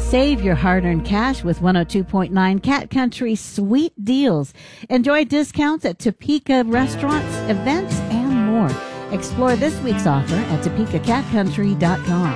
Save your hard-earned cash with 102.9 Cat Country Sweet Deals. Enjoy discounts at Topeka restaurants, events, and more. Explore this week's offer at topekacatcountry.com.